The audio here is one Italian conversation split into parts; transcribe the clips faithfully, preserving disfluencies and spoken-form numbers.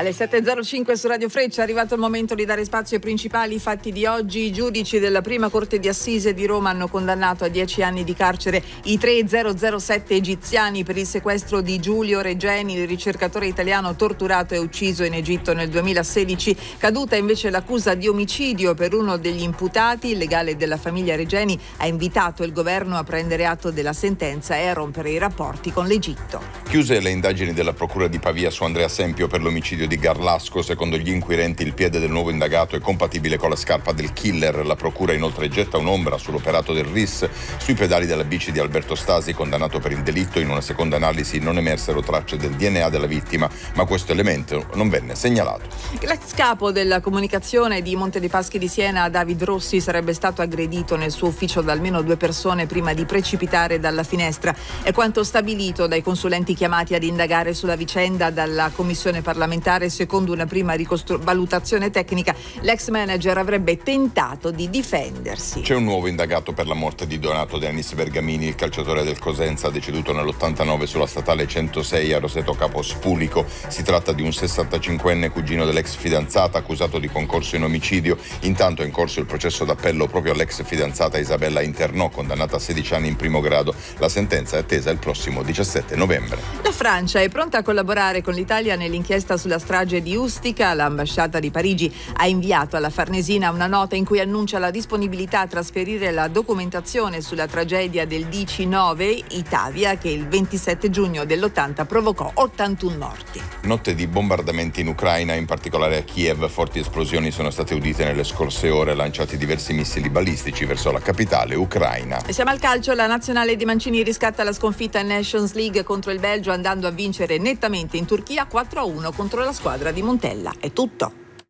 Alle sette e zero cinque su Radio Freccia è arrivato il momento di dare spazio ai principali fatti di oggi. I giudici della prima corte di assise di Roma hanno condannato a dieci anni di carcere i tre zero zero sette egiziani per il sequestro di Giulio Regeni, il ricercatore italiano torturato e ucciso in Egitto nel duemilasedici. Caduta invece l'accusa di omicidio per uno degli imputati. Il legale della famiglia Regeni ha invitato il governo a prendere atto della sentenza e a rompere i rapporti con l'Egitto. Chiuse le indagini della procura di Pavia su Andrea Sempio per l'omicidio di Garlasco. Secondo gli inquirenti il piede del nuovo indagato è compatibile con la scarpa del killer. La procura inoltre getta un'ombra sull'operato del R I S sui pedali della bici di Alberto Stasi, condannato per il delitto. In una seconda analisi non emersero tracce del D N A della vittima, ma questo elemento non venne segnalato. L'ex capo della comunicazione di Monte dei Paschi di Siena, David Rossi, sarebbe stato aggredito nel suo ufficio da almeno due persone prima di precipitare dalla finestra. È quanto stabilito dai consulenti chiamati ad indagare sulla vicenda dalla commissione parlamentare. Secondo una prima ricostru- valutazione tecnica, l'ex manager avrebbe tentato di difendersi. C'è un nuovo indagato per la morte di Donato Dennis Bergamini, il calciatore del Cosenza deceduto nell'ottantanove sulla statale centosei a Roseto Capo Spulico. Si tratta di un sessantacinquenne cugino dell'ex fidanzata accusato di concorso in omicidio. Intanto è in corso il processo d'appello proprio all'ex fidanzata Isabella Internò, condannata a sedici anni in primo grado. La sentenza è attesa il prossimo diciassette novembre. La Francia è pronta a collaborare con l'Italia nell'inchiesta sulla strage di Ustica. L'ambasciata di Parigi ha inviato alla Farnesina una nota in cui annuncia la disponibilità a trasferire la documentazione sulla tragedia del D C nove Itavia, che il ventisette giugno dell'ottanta provocò ottantuno morti. Notte di bombardamenti in Ucraina, in particolare a Kiev. Forti esplosioni sono state udite nelle scorse ore, lanciati diversi missili balistici verso la capitale ucraina. E siamo al calcio. La nazionale di Mancini riscatta la sconfitta in Nations League contro il Belgio, andando a vincere nettamente in Turchia quattro a uno contro la squadra di Montella. È tutto.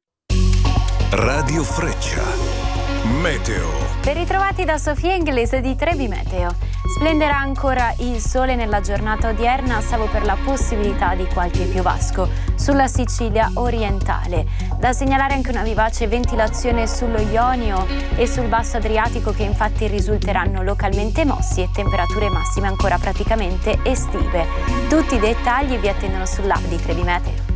Radio Freccia. Meteo. Ben ritrovati da Sofia Inglese di Trebi Meteo. Splenderà ancora il sole nella giornata odierna, salvo per la possibilità di qualche piovasco sulla Sicilia orientale. Da segnalare anche una vivace ventilazione sullo Ionio e sul basso Adriatico, che infatti risulteranno localmente mossi, e temperature massime ancora praticamente estive. Tutti i dettagli vi attendono sull'app di Trebi Meteo.